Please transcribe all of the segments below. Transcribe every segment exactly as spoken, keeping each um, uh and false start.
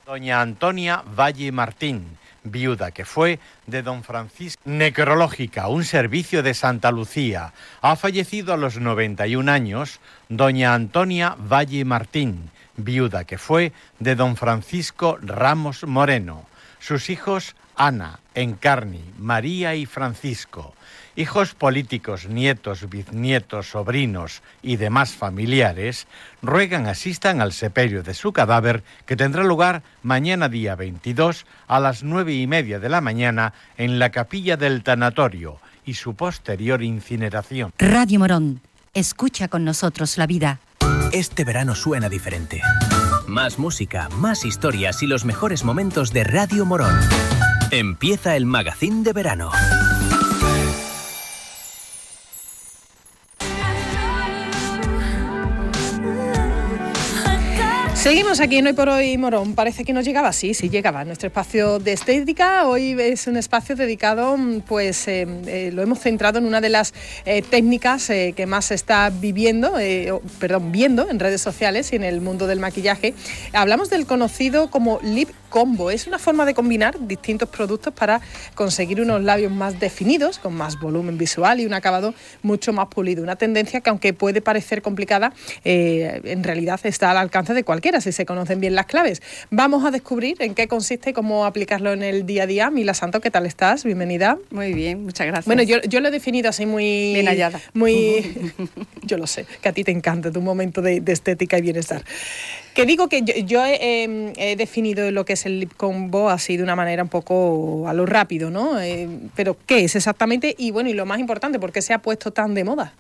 Doña Antonia Valle Martín, viuda que fue de don Francisco. Necrológica, un servicio de Santa Lucía. Ha fallecido a los noventa y un años doña Antonia Valle Martín, viuda que fue de don Francisco Ramos Moreno. Sus hijos Ana, Encarni, María y Francisco. Hijos políticos, nietos, bisnietos, sobrinos y demás familiares ruegan asistan al sepelio de su cadáver, que tendrá lugar mañana día veintidós a las nueve y media de la mañana en la capilla del tanatorio, y su posterior incineración. Radio Morón, escucha con nosotros la vida. Este verano suena diferente. Más música, más historias y los mejores momentos de Radio Morón. Empieza el magazín de verano. Seguimos aquí en Hoy por Hoy Morón. Parece que no llegaba, sí, sí llegaba. Nuestro espacio de estética hoy es un espacio dedicado, pues eh, eh, lo hemos centrado en una de las eh, técnicas eh, que más se está viviendo, eh, oh, perdón, viendo en redes sociales y en el mundo del maquillaje. Hablamos del conocido como lip combo. Es una forma de combinar distintos productos para conseguir unos labios más definidos, con más volumen visual y un acabado mucho más pulido. Una tendencia que, aunque puede parecer complicada, eh, en realidad está al alcance de cualquiera si se conocen bien las claves. Vamos a descubrir en qué consiste y cómo aplicarlo en el día a día. Mila Santo, ¿qué tal estás? Bienvenida. Muy bien, muchas gracias. Bueno, yo, yo lo he definido así muy... Bien hallada. Muy... Yo lo sé, que a ti te encanta tu momento de, de estética y bienestar. Que digo que yo, yo he, he definido lo que es el lip combo así de una manera un poco a lo rápido, ¿no? Eh, pero ¿qué es exactamente? Y bueno, y lo más importante, ¿por qué se ha puesto tan de moda?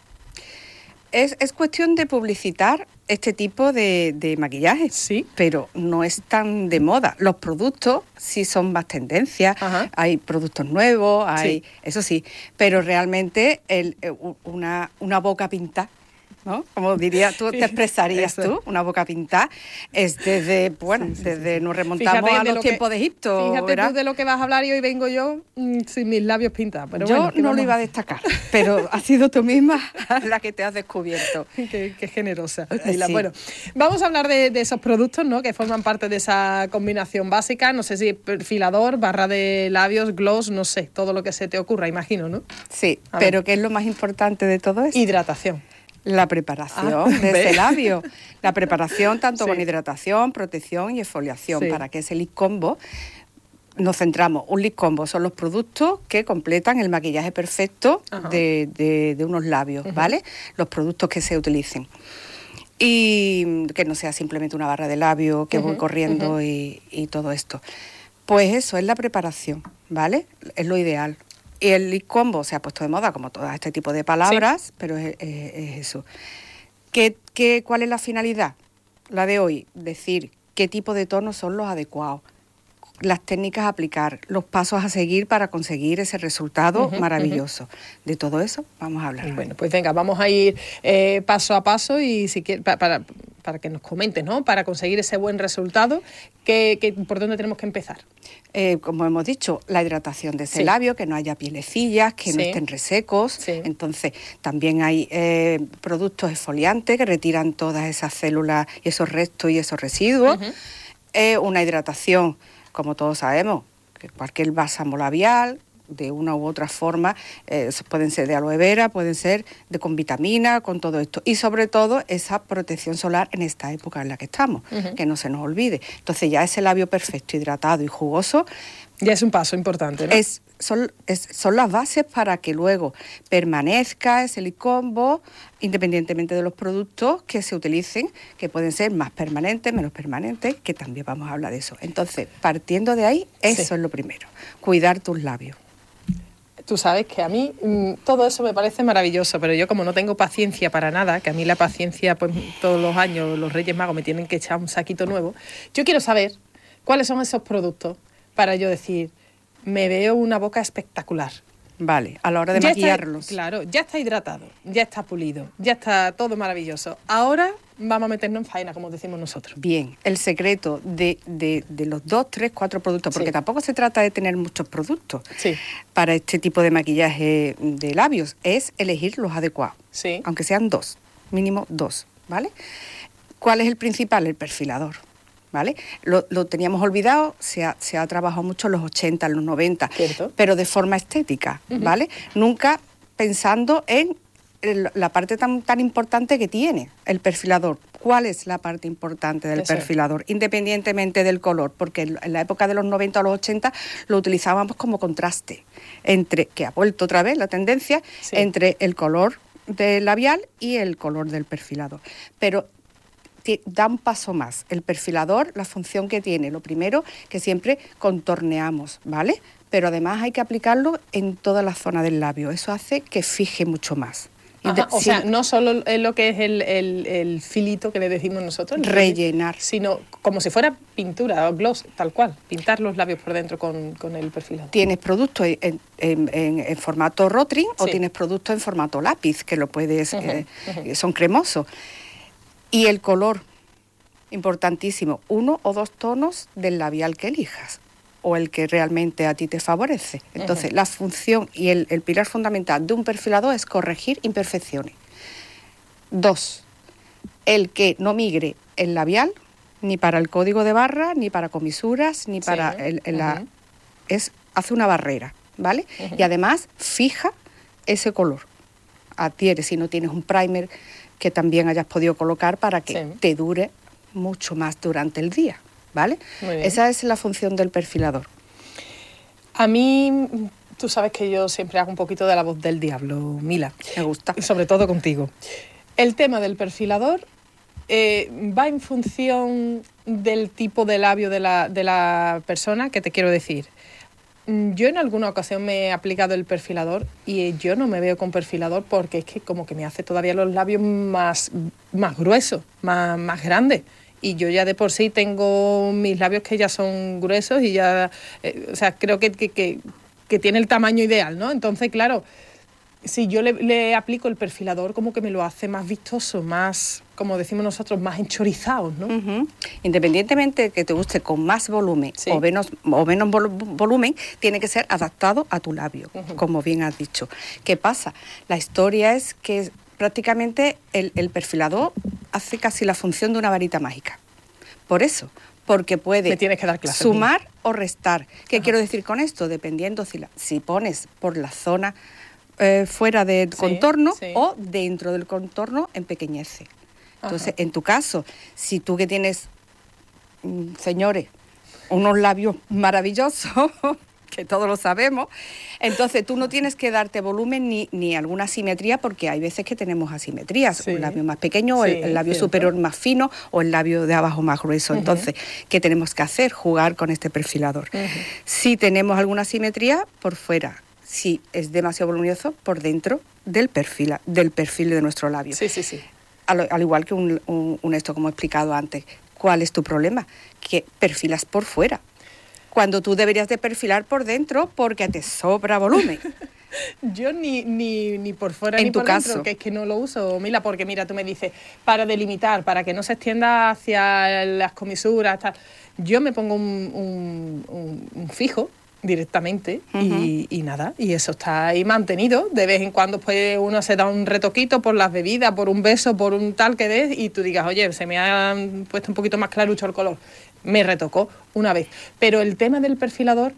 Es, es cuestión de publicitar este tipo de, de maquillaje, sí, pero no es tan de moda. Los productos sí son más tendencia, ajá, hay productos nuevos, hay, sí, eso sí, pero realmente el, una, una boca pintada, ¿no? Como diría, tú te expresarías Eso. tú, una boca pintada, es desde, bueno, sí, sí, desde sí. nos remontamos Fíjate a de los lo tiempos que, de Egipto. Fíjate ¿verdad? tú de lo que vas a hablar y hoy vengo yo mmm, sin mis labios pintados. Pero yo bueno, no vamos... lo iba a destacar, pero has sido tú misma la que te has descubierto. Qué, qué generosa, Mila. Sí. Bueno, vamos a hablar de, de esos productos, ¿no?, que forman parte de esa combinación básica. No sé si perfilador, barra de labios, gloss, no sé, todo lo que se te ocurra, imagino, ¿no? Sí, A pero ver. ¿qué es lo más importante de todo eso? Hidratación. La preparación Ah, de ¿ves? ese labio. La preparación tanto Sí. con hidratación, protección y exfoliación, Sí. para que ese lip combo nos centramos. Un lip combo son los productos que completan el maquillaje perfecto de, de, de unos labios, uh-huh. ¿vale? Los productos que se utilicen. Y que no sea simplemente una barra de labio que uh-huh. voy corriendo uh-huh. y, y todo esto. Pues eso es la preparación, ¿vale? Es lo ideal. Y el lip combo se ha puesto de moda, como todo este tipo de palabras, sí. pero es, es, es eso. ¿Qué, qué, ¿Cuál es la finalidad? La de hoy, decir qué tipo de tonos son los adecuados, las técnicas a aplicar, los pasos a seguir para conseguir ese resultado uh-huh, maravilloso. Uh-huh. De todo eso vamos a hablar. Bueno, pues venga, vamos a ir eh, paso a paso y si quieres, para, para, para que nos comentes, ¿no? Para conseguir ese buen resultado, ¿qué, qué, ¿por dónde tenemos que empezar? Eh, como hemos dicho, la hidratación de ese sí. labio, que no haya pielecillas, que sí. no estén resecos. Sí. Entonces, también hay eh, productos exfoliantes que retiran todas esas células y esos restos y esos residuos. Uh-huh. Eh, una hidratación, como todos sabemos, que cualquier bálsamo labial, de una u otra forma, eh, pueden ser de aloe vera, pueden ser de con vitamina, con todo esto. Y sobre todo esa protección solar en esta época en la que estamos, uh-huh. que no se nos olvide. Entonces ya ese labio perfecto, hidratado y jugoso... Ya es un paso importante, ¿no? Es, son, es, son las bases para que luego permanezca ese lip combo, independientemente de los productos que se utilicen, que pueden ser más permanentes, menos permanentes, que también vamos a hablar de eso. Entonces, partiendo de ahí, eso sí. es lo primero, cuidar tus labios. Tú sabes que a mí mmm, todo eso me parece maravilloso, pero yo como no tengo paciencia para nada, que a mí la paciencia, pues todos los años los Reyes Magos me tienen que echar un saquito nuevo, yo quiero saber cuáles son esos productos para yo decir, me veo una boca espectacular. Vale, a la hora de ya maquillarlos. Está, claro, ya está hidratado, ya está pulido, ya está todo maravilloso. Ahora vamos a meternos en faena, como decimos nosotros. Bien, el secreto de, de, de los dos, tres, cuatro productos, porque sí. tampoco se trata de tener muchos productos sí. para este tipo de maquillaje de labios, es elegir los adecuados, sí. aunque sean dos, mínimo dos, ¿vale? ¿Cuál es el principal? El perfilador. ¿vale? Lo, lo teníamos olvidado, se ha, se ha trabajado mucho en los ochenta, en los noventa, ¿cierto? Pero de forma estética, uh-huh. ¿vale? Nunca pensando en el, la parte tan, tan importante que tiene el perfilador. ¿Cuál es la parte importante del Eso. perfilador? Independientemente del color, porque en la época de los noventa o los ochenta lo utilizábamos como contraste, entre, que ha vuelto otra vez la tendencia, sí. entre el color del labial y el color del perfilador. Pero da un paso más. El perfilador, la función que tiene, lo primero, que siempre contorneamos, ¿vale? Pero además hay que aplicarlo en toda la zona del labio. Eso hace que fije mucho más. Ajá, o sea, no solo es lo que es el, el, el filito que le decimos nosotros, rellenar, sino como si fuera pintura o gloss, tal cual, pintar los labios por dentro con, con el perfilador. Tienes productos en, en, en, en formato Rotring sí. o tienes productos en formato lápiz, que lo puedes, uh-huh, eh, uh-huh. son cremosos. Y el color, importantísimo, uno o dos tonos del labial que elijas, o el que realmente a ti te favorece. Entonces, uh-huh. la función y el, el pilar fundamental de un perfilador es corregir imperfecciones. Dos, el que no migre el labial, ni para el código de barra, ni para comisuras, ni para... Sí. el, el, la, uh-huh. es, hace una barrera, ¿vale? Uh-huh. Y además, fija ese color. Adhiere, si no tienes un primer que también hayas podido colocar para que sí. te dure mucho más durante el día. ¿Vale? Esa es la función del perfilador. A mí, tú sabes que yo siempre hago un poquito de la voz del diablo, Mila. Me gusta. Y sobre todo contigo. El tema del perfilador eh, va en función del tipo de labio de la, de la persona, que te quiero decir. Yo en alguna ocasión me he aplicado el perfilador y yo no me veo con perfilador porque es que como que me hace todavía los labios más, más gruesos, más, más grandes. Y yo ya de por sí tengo mis labios que ya son gruesos y ya, eh, o sea, creo que, que, que, que tiene el tamaño ideal, ¿no? Entonces, claro, si yo le, le aplico el perfilador, como que me lo hace más vistoso, más, como decimos nosotros, más enchorizado, ¿no? Uh-huh. Independientemente de que te guste con más volumen sí. o menos, o menos vol- volumen, tiene que ser adaptado a tu labio, uh-huh. como bien has dicho. ¿Qué pasa? La historia es que prácticamente el, el perfilador hace casi la función de una varita mágica. Por eso, porque puede Me tienes que dar clases, sumar bien. o restar. ¿Qué Ajá. quiero decir con esto? Dependiendo si, la, si pones por la zona eh, fuera del sí, contorno sí. o dentro del contorno, empequeñece. Entonces, Ajá. en tu caso, si tú que tienes, mmm, señores, unos labios maravillosos, que todos lo sabemos, entonces tú no tienes que darte volumen ni, ni alguna asimetría, porque hay veces que tenemos asimetrías, sí. un labio más pequeño, sí, o el, el labio cierto. superior más fino, o el labio de abajo más grueso. Uh-huh. Entonces, ¿qué tenemos que hacer? Jugar con este perfilador. Uh-huh. Si tenemos alguna asimetría, por fuera. Si es demasiado voluminoso, por dentro del perfil, del perfil de nuestro labio. Sí, sí, sí. Al, al igual que un, un, un esto, como he explicado antes. ¿Cuál es tu problema? Que perfilas por fuera, cuando tú deberías de perfilar por dentro porque te sobra volumen. Yo ni, ni, ni por fuera en ni tu por caso. dentro, que es que no lo uso, Mila, porque mira, tú me dices, para delimitar, para que no se extienda hacia las comisuras, tal. Yo me pongo un, un, un, un fijo directamente uh-huh. y, y nada, y eso está ahí mantenido. De vez en cuando pues uno se da un retoquito por las bebidas, por un beso, por un tal que des, y tú digas, oye, se me ha puesto un poquito más clarucho el color. Me retocó una vez. Pero el tema del perfilador,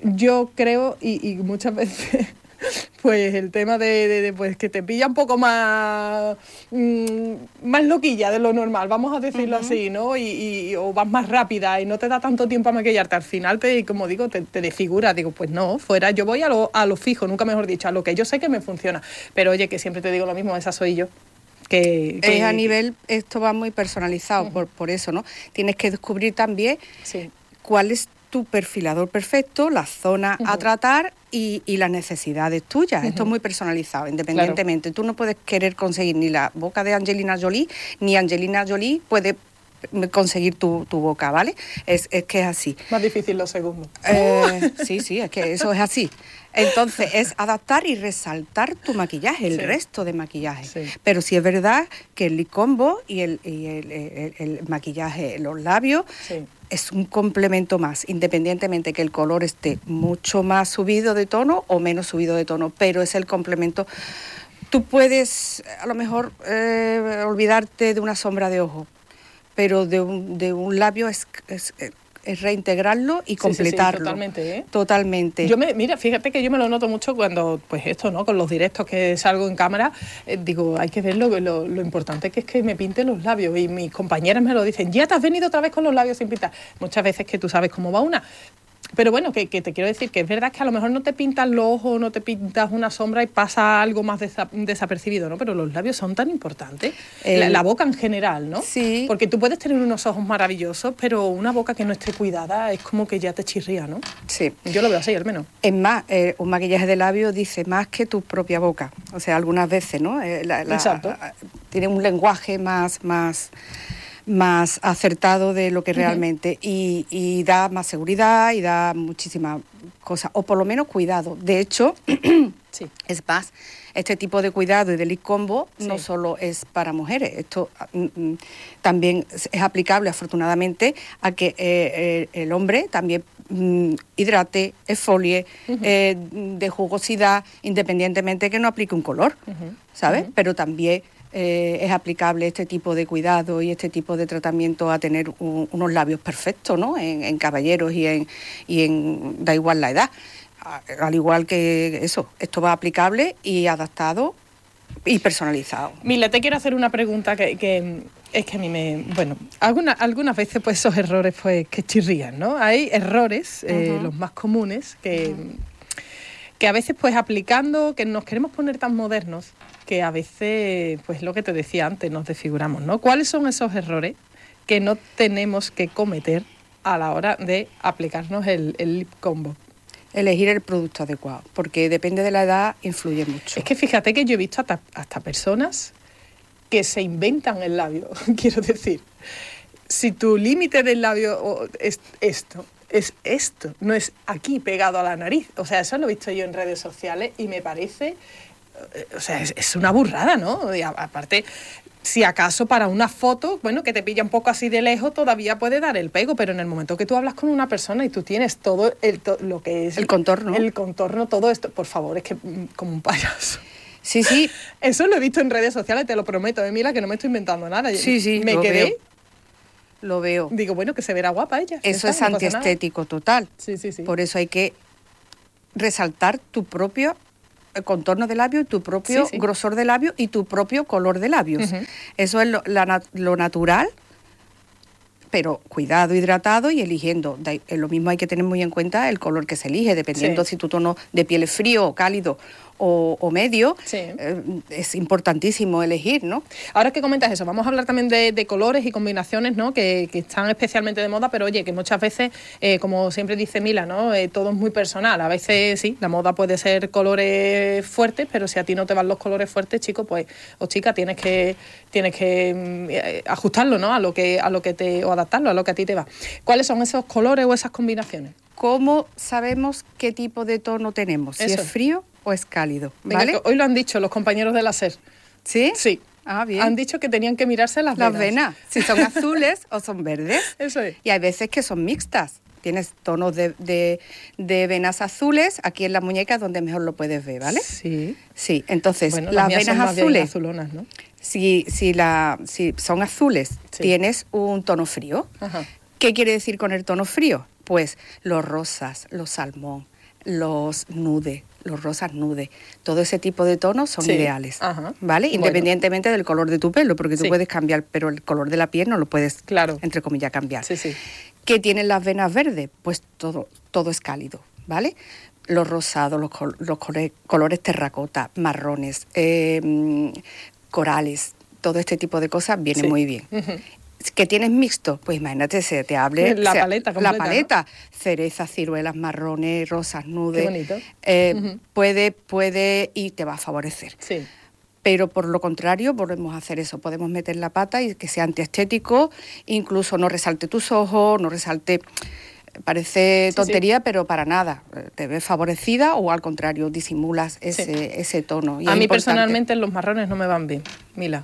yo creo, y, y muchas veces, pues el tema de, de, de pues que te pilla un poco más, mmm, más loquilla de lo normal, vamos a decirlo uh-huh. así, ¿no? Y, y, o vas más rápida y no te da tanto tiempo a maquillarte. Al final, te, como digo, te, te desfigura. Digo, pues no, fuera, yo voy a lo, a lo fijo, nunca mejor dicho, a lo que yo sé que me funciona. Pero oye, que siempre te digo lo mismo, esa soy yo. Que, que, es a nivel, esto va muy personalizado, uh-huh. por, por eso, ¿no? Tienes que descubrir también sí. cuál es tu perfilador perfecto, la zona uh-huh. a tratar y, y las necesidades tuyas. Uh-huh. Esto es muy personalizado, independientemente. Claro. Tú no puedes querer conseguir ni la boca de Angelina Jolie, ni Angelina Jolie puede conseguir tu, tu boca, ¿vale? Es, es que es así. Más difícil lo segundo. Eh, sí, sí, es que eso es así. Entonces, es adaptar y resaltar tu maquillaje, el sí. resto de maquillaje. Sí. Pero sí es verdad que el lip combo y el, y el, el, el maquillaje, los labios, sí. es un complemento más, independientemente que el color esté mucho más subido de tono o menos subido de tono, pero es el complemento. Tú puedes, a lo mejor, eh, olvidarte de una sombra de ojo, pero de un, de un labio es, es, es reintegrarlo y completarlo. Sí, sí, sí, totalmente, ¿eh? Totalmente. Yo me, mira, fíjate que yo me lo noto mucho cuando, pues esto, ¿no? Con los directos que salgo en cámara, eh, digo, hay que ver lo, lo, lo importante que es que me pinte los labios. Y mis compañeras me lo dicen, ya te has venido otra vez con los labios sin pintar. Muchas veces que tú sabes cómo va una. Pero bueno, que, que te quiero decir que es verdad que a lo mejor no te pintas los ojos, no te pintas una sombra y pasa algo más desa, desapercibido, ¿no? Pero los labios son tan importantes. El, la, la boca en general, ¿no? Sí. Porque tú puedes tener unos ojos maravillosos, pero una boca que no esté cuidada es como que ya te chirría, ¿no? Sí. Yo lo veo así, al menos. Es más, eh, un maquillaje de labios dice más que tu propia boca. O sea, algunas veces, ¿no? Eh, la, la, Exacto. Tiene un lenguaje más... más más acertado de lo que realmente, uh-huh. y, y da más seguridad y da muchísimas cosas, o por lo menos cuidado. De hecho, sí. es más, este tipo de cuidado y de lip combo sí. no solo es para mujeres, esto mm, también es aplicable afortunadamente a que eh, el hombre también mm, hidrate, exfolie, uh-huh. eh, de jugosidad, independientemente que no aplique un color, uh-huh. ¿sabes? Uh-huh. Pero también Eh, es aplicable este tipo de cuidado y este tipo de tratamiento a tener un, unos labios perfectos, ¿no? En, en caballeros y en, y en da igual la edad. Al igual que eso, esto va aplicable y adaptado y personalizado. Mila, te quiero hacer una pregunta que, que es que a mí me... Bueno, alguna, algunas veces pues esos errores pues que chirrían, ¿no? Hay errores, uh-huh. eh, los más comunes, que, uh-huh. que a veces pues aplicando, que nos queremos poner tan modernos, que a veces, pues lo que te decía antes, nos desfiguramos, ¿no? ¿Cuáles son esos errores que no tenemos que cometer a la hora de aplicarnos el, el lip combo? Elegir el producto adecuado, porque depende de la edad, influye mucho. Es que fíjate que yo he visto hasta, hasta personas que se inventan el labio, quiero decir. Si tu límite del labio es esto, es esto, no es aquí pegado a la nariz. O sea, eso lo he visto yo en redes sociales y me parece... O sea, es, es una burrada, ¿no? Y a, aparte, si acaso para una foto, bueno, que te pilla un poco así de lejos, todavía puede dar el pego, pero en el momento que tú hablas con una persona y tú tienes todo el, to, lo que es... El contorno. El contorno, todo esto, por favor, es que como un payaso. Sí, sí. Eso lo he visto en redes sociales, te lo prometo, ¿eh? Mira, que no me estoy inventando nada. Sí, sí, me lo quedé... Veo. Lo veo. Digo, bueno, que se verá guapa ella. Eso está, es no antiestético total. Sí, sí, sí. Por eso hay que resaltar tu propio contorno de labio, tu propio sí, sí. grosor de labio y tu propio color de labios. Uh-huh. Eso es lo, la, lo natural, pero cuidado, hidratado y eligiendo. De, lo mismo hay que tener muy en cuenta el color que se elige, dependiendo sí. si tu tono de piel es frío o cálido o, o medio, sí. eh, es importantísimo elegir, ¿no? Ahora que comentas eso, vamos a hablar también de, de colores y combinaciones, ¿no? Que, que están especialmente de moda, pero oye, que muchas veces, eh, como siempre dice Mila, ¿no? Eh, todo es muy personal. A veces sí, la moda puede ser colores fuertes, pero si a ti no te van los colores fuertes, chico, pues, o chica, tienes que tienes que eh, ajustarlo, ¿no? A lo que a lo que te o adaptarlo a lo que a ti te va. ¿Cuáles son esos colores o esas combinaciones? ¿Cómo sabemos qué tipo de tono tenemos? Si eso. Es frío o es cálido, ¿vale? Venga, hoy lo han dicho los compañeros de la SER. ¿Sí? Sí. Ah, bien. Han dicho que tenían que mirarse las venas. Las venas, si son azules o son verdes. Eso es. Y hay veces que son mixtas. Tienes tonos de, de, de venas azules, aquí en la muñeca es donde mejor lo puedes ver, ¿vale? Sí. Sí, entonces bueno, las, las venas azules, azulonas, ¿no? Si, si, la, si son azules, sí. tienes un tono frío. Ajá. ¿Qué quiere decir con el tono frío? Pues los rosas, los salmón, los nude, los rosas nude, todo ese tipo de tonos son sí. ideales, Ajá. ¿vale? Bueno. Independientemente del color de tu pelo, porque tú sí. puedes cambiar, pero el color de la piel no lo puedes, claro. entre comillas, cambiar. Sí, sí. ¿Qué tienen las venas verdes? Pues todo, todo es cálido, ¿vale? Los rosados, los, col- los colores, colores terracota, marrones, eh, corales, todo este tipo de cosas viene sí. muy bien. Uh-huh. ¿Qué tienes mixto? Pues imagínate, se te hable... La se, paleta completa, La paleta. ¿no? Cerezas, ciruelas, marrones, rosas, nudes. Qué bonito. Eh, uh-huh. Puede, puede y te va a favorecer. Sí. Pero por lo contrario, volvemos a hacer eso. Podemos meter la pata y que sea antiestético, incluso no resalte tus ojos, no resalte... Parece tontería, sí, sí. pero para nada. Te ves favorecida o al contrario, disimulas ese, sí. ese tono. Y a mí importante. Personalmente los marrones no me van bien, Mila.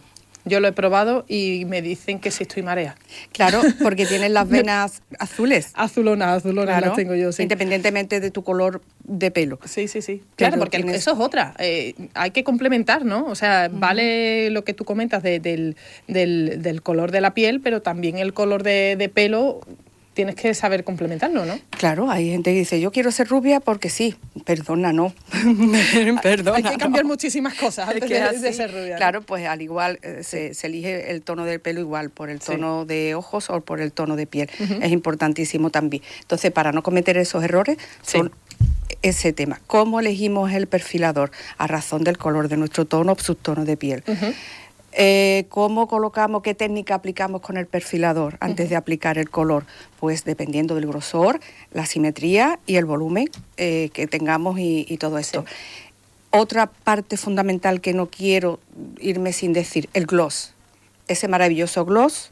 Yo lo he probado y me dicen que sí estoy marea. Claro, porque tienes las venas azules. Azulonas, azulonas Claro, las tengo yo, sí. Independientemente de tu color de pelo. Sí, sí, sí. Claro, porque tienes... eso es otra. Eh, hay que complementar, ¿no? O sea, uh-huh. vale lo que tú comentas de, del, del, del color de la piel, pero también el color de, de pelo... Tienes que saber complementarlo, ¿no? Claro, hay gente que dice, yo quiero ser rubia porque sí. Perdona, no. Perdona, hay que cambiar no. muchísimas cosas antes de, de ser rubia. Claro, ¿no? Pues al igual eh, sí. se, se elige el tono del pelo igual, por el tono sí. de ojos o por el tono de piel. Uh-huh. Es importantísimo también. Entonces, para no cometer esos errores, sí. son ese tema. ¿Cómo elegimos el perfilador? A razón del color de nuestro tono o subtono de piel. Uh-huh. Eh, ¿Cómo colocamos, qué técnica aplicamos con el perfilador antes uh-huh. de aplicar el color? Pues dependiendo del grosor, la simetría y el volumen eh, que tengamos y, y todo esto. Sí. Otra parte fundamental que no quiero irme sin decir, el gloss. Ese maravilloso gloss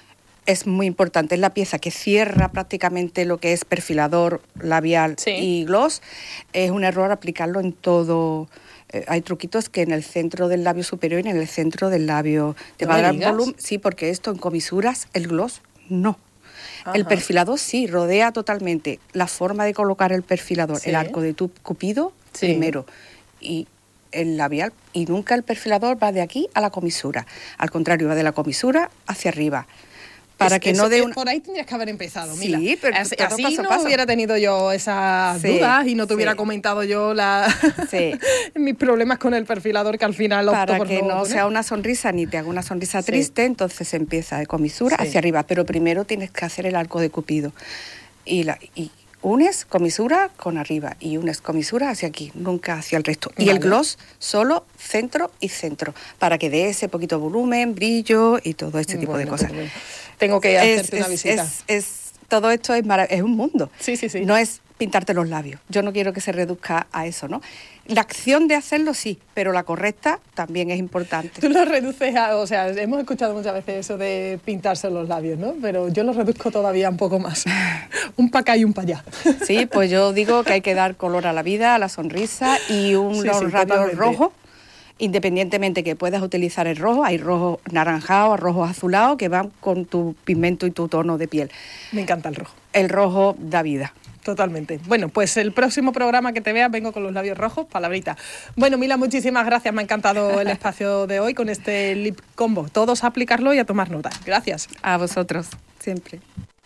es muy importante, es la pieza que cierra prácticamente lo que es perfilador, labial sí. y gloss. Es un error aplicarlo en todo... Eh, hay truquitos que en el centro del labio superior y en el centro del labio te va a dar volumen. Sí, porque esto en comisuras, el gloss, no. Ajá. El perfilador sí, rodea totalmente. La forma de colocar el perfilador, sí. el arco de tu cupido sí. primero y el labial. Y nunca el perfilador va de aquí a la comisura. Al contrario, va de la comisura hacia arriba. Para es, que no dé una... Por ahí tendrías que haber empezado, Mila. Sí, pero así, así paso, no paso. hubiera tenido yo esas sí, dudas y no te sí. hubiera comentado yo la... sí. mis problemas con el perfilador que al final opto Para por que no no poner. sea una sonrisa ni te haga una sonrisa sí. triste, entonces empieza de comisura sí. hacia arriba, pero primero tienes que hacer el arco de cupido y, la, y unes comisura con arriba y unes comisura hacia aquí, nunca hacia el resto. Y vale. el gloss solo centro y centro, para que dé ese poquito volumen, brillo y todo este tipo bueno, de cosas. Bueno. Tengo que hacerte es, una visita. Es, es, es, todo esto es, marav- es un mundo. Sí, sí, sí. No es pintarte los labios. Yo no quiero que se reduzca a eso, ¿no? La acción de hacerlo sí, pero la correcta también es importante. Tú lo reduces a... O sea, hemos escuchado muchas veces eso de pintarse los labios, ¿no? Pero yo lo reduzco todavía un poco más. Un pa' acá y un pa' allá. Sí, pues yo digo que hay que dar color a la vida, a la sonrisa y un sí, sí, labios rojos. Independientemente que puedas utilizar el rojo, hay rojo naranjado, rojo azulado que van con tu pigmento y tu tono de piel. Me encanta el rojo. El rojo da vida. Totalmente. Bueno, pues el próximo programa que te veas vengo con los labios rojos, palabrita. Bueno, Mila, muchísimas gracias. Me ha encantado el espacio de hoy con este lip combo. Todos a aplicarlo y a tomar nota. Gracias. A vosotros, siempre.